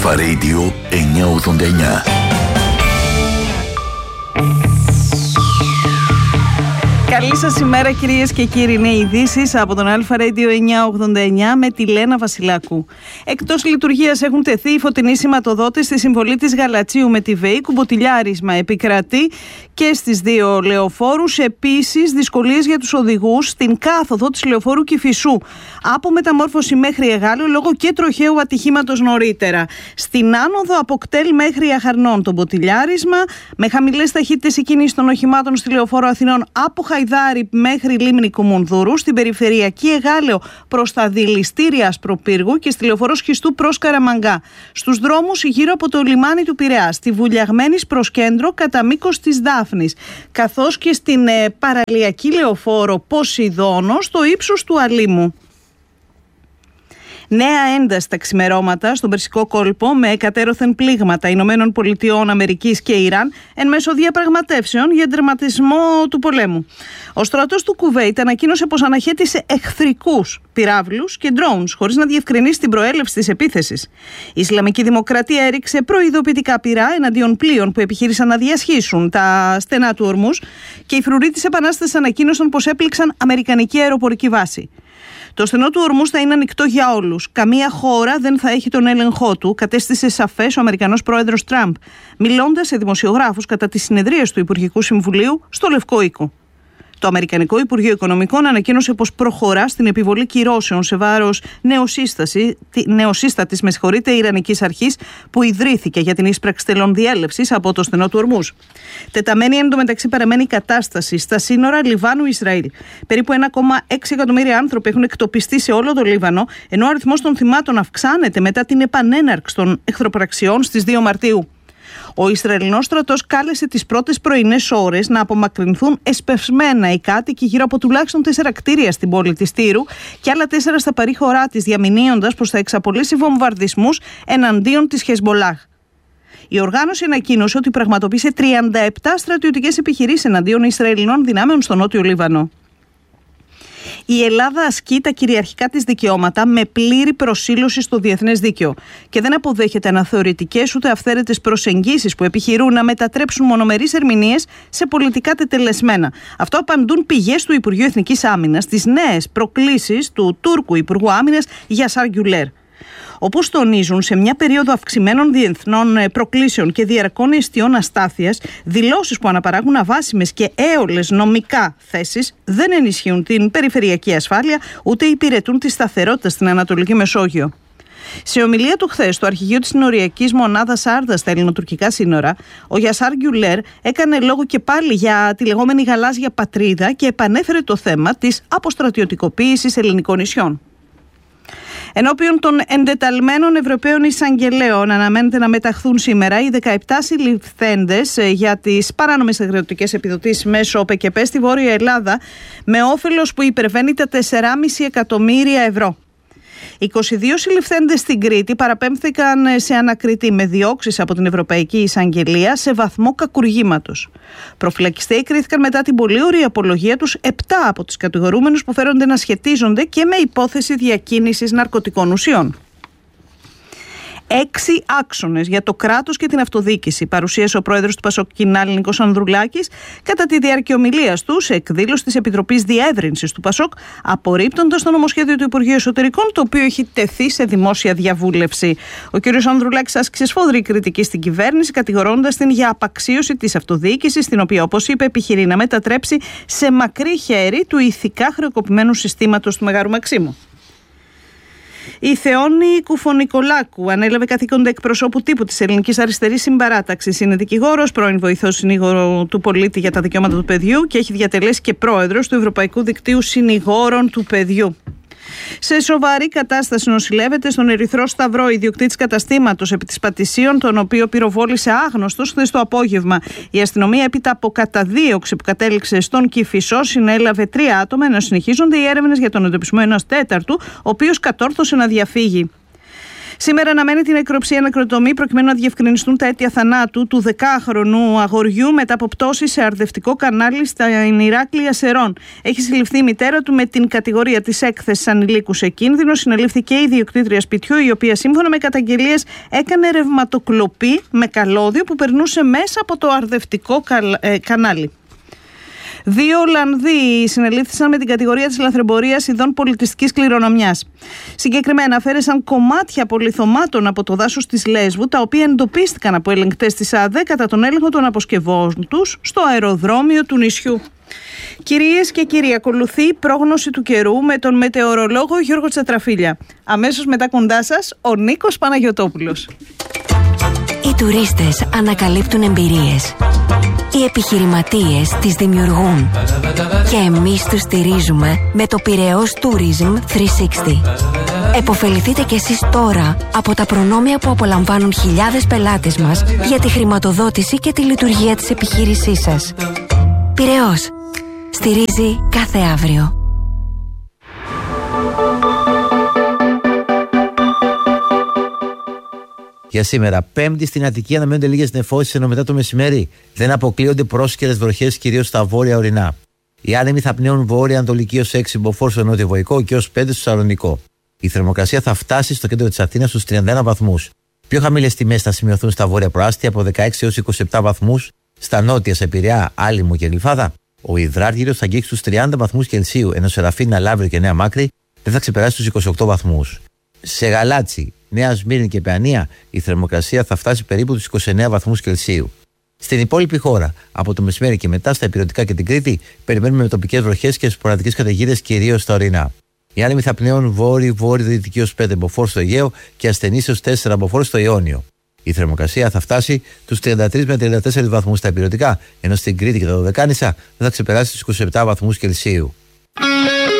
Αλφα Radio 989. Καλή σας ημέρα κυρίες και κύριοι. Είναι ειδήσεις από τον Αλφα Radio 989 με τη Λένα Βασιλάκου. Εκτός λειτουργίας έχουν τεθεί οι φωτεινοί σηματοδότες στη συμβολή της Γαλατσίου με τη ΒΕΗ. Κουμποτιλιάρισμα επικρατεί και στις δύο λεωφόρους. Επίσης δυσκολίες για τους οδηγούς στην κάθοδο της λεωφόρου Κηφισού από Μεταμόρφωση μέχρι Εγάλεο λόγω και τροχαίου ατυχήματος νωρίτερα. Στην άνοδο από Κτέλ μέχρι Αχαρνών το μποτιλιάρισμα, με χαμηλές ταχύτητες η κίνηση των οχημάτων στη λεωφόρο Αθηνών από Χαϊδάρη μέχρι Λίμνη Κουμουνδούρου, στην περιφερειακή Εγάλεο προς τα δηληστήρια Ασπροπύργου και στη λεωφόρο Σχιστού προς Καραμαγκά. Στους δρόμους γύρω από το λιμάνι του Πειραιά, στη Βουλιαγμένης προς κέντρο κατά μήκος της Δάφνης, καθώς και στην παραλιακή λεωφόρο Ποσειδώνο στο ύψος του Αλήμου. Νέα ένταση τα ξημερώματα στον Περσικό κόλπο με εκατέρωθεν πλήγματα Ηνωμένων Πολιτειών Αμερικής και Ιράν εν μέσω διαπραγματεύσεων για τερματισμό του πολέμου. Ο στρατός του Κουβέιτ ανακοίνωσε πως αναχέτησε εχθρικούς πυράβλους και drones χωρίς να διευκρινίσει την προέλευση της επίθεσης. Η Ισλαμική Δημοκρατία έριξε προειδοποιητικά πυρά εναντίον πλοίων που επιχείρησαν να διασχίσουν τα στενά του Ορμούς και οι φρουροί της Επανάστασης ανακοίνωσαν πως έπληξαν αμερικανική αεροπορική βάση. Το στενό του Ορμούς θα είναι ανοιχτό για όλους. Καμία χώρα δεν θα έχει τον έλεγχό του, κατέστησε σαφές ο Αμερικανός πρόεδρος Τραμπ, μιλώντας σε δημοσιογράφους κατά τις συνεδρίες του Υπουργικού Συμβουλίου στο Λευκό Οίκο. Το Αμερικανικό Υπουργείο Οικονομικών ανακοίνωσε πως προχωρά στην επιβολή κυρώσεων σε βάρος νεοσύστατης Ιρανικής αρχής που ιδρύθηκε για την ίσπραξη τελών διέλευσης από το στενό του Ορμούς. Τεταμένη εντωμεταξύ παραμένει η κατάσταση στα σύνορα Λιβάνου-Ισραήλ. Περίπου 1,6 εκατομμύρια άνθρωποι έχουν εκτοπιστεί σε όλο το Λίβανο, ενώ ο αριθμός των θυμάτων αυξάνεται μετά την επανέναρξη των εχθροπραξιών στις 2 Μαρτίου. Ο Ισραηλινός στρατός κάλεσε τις πρώτες πρωινές ώρες να απομακρυνθούν εσπευσμένα οι κάτοικοι γύρω από τουλάχιστον 4 κτίρια στην πόλη της Τύρου και άλλα 4 στα παρήχωρά της, διαμηνύοντας πως θα εξαπολύσει βομβαρδισμούς εναντίον της Χεσμολάχ. Η οργάνωση ανακοίνωσε ότι πραγματοποίησε 37 στρατιωτικές επιχειρήσεις εναντίον Ισραηλινών δυνάμεων στο νότιο Λίβανο. Η Ελλάδα ασκεί τα κυριαρχικά της δικαιώματα με πλήρη προσήλωση στο διεθνές δίκαιο και δεν αποδέχεται αναθεωρητικές ούτε αυθαίρετες προσεγγίσεις που επιχειρούν να μετατρέψουν μονομερείς ερμηνείες σε πολιτικά τετελεσμένα. Αυτό απαντούν πηγές του Υπουργείου Εθνικής Άμυνας στις νέες προκλήσεις του Τούρκου Υπουργού Άμυνας Γιασάρ Γκιουλέρ. Όπως τονίζουν, σε μια περίοδο αυξημένων διεθνών προκλήσεων και διαρκών εστιών αστάθειας, δηλώσεις που αναπαράγουν αβάσιμες και έολες νομικά θέσεις δεν ενισχύουν την περιφερειακή ασφάλεια ούτε υπηρετούν τη σταθερότητα στην Ανατολική Μεσόγειο. Σε ομιλία του χθες στο αρχηγείο της συνοριακής μονάδας Άρδα στα ελληνοτουρκικά σύνορα, ο Γιασάρ Γκιουλέρ έκανε λόγο και πάλι για τη λεγόμενη γαλάζια πατρίδα και επανέφερε το θέμα της αποστρατιωτικοποίησης ελληνικών νησιών. Ενώπιον των εντεταλμένων Ευρωπαίων εισαγγελέων αναμένεται να μεταχθούν σήμερα οι 17 συλληφθέντες για τις παράνομες αγροτικές επιδοτήσεις μέσω ΟΠΕΚΕΠ στη Βόρεια Ελλάδα με όφελος που υπερβαίνει τα 4,5 εκατομμύρια ευρώ. 22 συλληφθέντες στην Κρήτη παραπέμφθηκαν σε ανακριτή με διώξεις από την Ευρωπαϊκή Εισαγγελία σε βαθμό κακουργήματος. Προφυλακιστέοι κρίθηκαν μετά την πολύ ωραία απολογία τους 7 από τους κατηγορούμενους που φέρονται να σχετίζονται και με υπόθεση διακίνησης ναρκωτικών ουσιών. 6 άξονες για το κράτος και την αυτοδιοίκηση παρουσίασε ο πρόεδρος του ΠΑΣΟΚ Κινάλη Νίκος Ανδρουλάκης κατά τη διάρκεια ομιλίας του σε εκδήλωση της Επιτροπής Διεύρυνσης του ΠΑΣΟΚ, απορρίπτοντας το νομοσχέδιο του Υπουργείου Εσωτερικών, το οποίο έχει τεθεί σε δημόσια διαβούλευση. Ο κ. Ανδρουλάκης άσκησε σφόδρη κριτική στην κυβέρνηση, κατηγορώντας την για απαξίωση της αυτοδιοίκησης, την οποία, όπως είπε, επιχειρεί να μετατρέψει σε μακρύ χέρι του ηθικά χρεοκοπημένου συστήματος του Μεγάρου Μαξίμου. Η Θεόνη Κουφονικολάκου ανέλαβε καθήκοντα εκπροσώπου τύπου της Ελληνικής Αριστερής Συμπαράταξης. Είναι δικηγόρος, πρώην βοηθός συνήγορο του πολίτη για τα δικαιώματα του παιδιού και έχει διατελέσει και πρόεδρος του Ευρωπαϊκού Δικτύου Συνηγόρων του Παιδιού. Σε σοβαρή κατάσταση νοσηλεύεται στον Ερυθρό Σταυρό ιδιοκτήτης καταστήματος επί της Πατησίων, τον οποίο πυροβόλησε άγνωστος χθες το απόγευμα. Η αστυνομία, έπειτα από καταδίωξη που κατέληξε στον Κηφισό, συνέλαβε 3 άτομα, ενώ συνεχίζονται οι έρευνες για τον εντοπισμό ενός τέταρτου, ο οποίος κατόρθωσε να διαφύγει. Σήμερα αναμένει την νεκροψία νεκροτομή προκειμένου να διευκρινιστούν τα αίτια θανάτου του 10χρονου αγοριού μετά από πτώση σε αρδευτικό κανάλι στα Ηράκλεια Σερών. Έχει συλληφθεί η μητέρα του με την κατηγορία της έκθεσης ανηλίκου σε κίνδυνο. Συνελήφθηκε η ιδιοκτήτρια σπιτιού, η οποία σύμφωνα με καταγγελίες έκανε ρευματοκλοπή με καλώδιο που περνούσε μέσα από το αρδευτικό κανάλι. 2 Ολλανδοί συνελήφθησαν με την κατηγορία της λαθρεμπορίας ειδών πολιτιστικής κληρονομιάς. Συγκεκριμένα αφαίρεσαν κομμάτια πολυθωμάτων από το δάσος της Λέσβου, τα οποία εντοπίστηκαν από ελεγκτές της ΑΔΕ κατά τον έλεγχο των αποσκευών τους στο αεροδρόμιο του νησιού. Κυρίες και κύριοι, ακολουθεί η πρόγνωση του καιρού με τον μετεωρολόγο Γιώργο Τσατραφίλια. Αμέσως μετά κοντά σας ο Νίκος Παναγιωτόπουλος. Οι τουρίστες ανακαλύπτουν εμπειρίες. Οι επιχειρηματίες τις δημιουργούν. Και εμείς τους στηρίζουμε με το Πειραιώς Tourism 360. Εποφεληθείτε κι εσείς τώρα από τα προνόμια που απολαμβάνουν χιλιάδες πελάτες μας για τη χρηματοδότηση και τη λειτουργία της επιχείρησής σας. Πειραιώς. Στηρίζει κάθε αύριο. Για σήμερα, Πέμπτη στην Αττική, αναμένονται λίγες νεφώσεις ενώ μετά το μεσημέρι δεν αποκλείονται πρόσκαιρες βροχές κυρίως στα βόρεια ορεινά. Οι άνεμοι θα πνέουν βόρεια-ανατολική ως 6 μποφόρ στο νότιο-βοϊκό και ως 5 στο Σαλονικό. Η θερμοκρασία θα φτάσει στο κέντρο της Αθήνας στους 31 βαθμούς. Πιο χαμηλές τιμές θα σημειωθούν στα βόρεια προάστια από 16 έως 27 βαθμούς, στα νότια σε Πειραιά, Άλυμο και Γλυφάδα. Ο υδράργυρος θα αγγίξει τους 30 βαθμούς Κελσίου, ενώ σε Ραφίνα, Λαύριο και Νέα Μάκρη δεν θα ξεπεράσει τους 28 βαθμούς. Σε Γαλάτσι, Νέα Σμύρνη και Παιανία η θερμοκρασία θα φτάσει περίπου τους 29 βαθμούς Κελσίου. Στην υπόλοιπη χώρα, από το μεσημέρι και μετά στα Ηπειρωτικά και την Κρήτη, περιμένουμε με τοπικές βροχές και σποραδικές καταιγίδες κυρίως στα ορεινά. Οι άνεμοι θα πνέουν βόρειο-δυτική ως 5 μποφόρ στο Αιγαίο και ασθενείς ως 4 μποφόρ στο Ιόνιο. Η θερμοκρασία θα φτάσει τους 33 με 34 βαθμούς στα Ηπειρωτικά, ενώ στην Κρήτη και τα Δωδεκάνησα δεν θα ξεπεράσει τους 27 βαθμούς Κελσίου.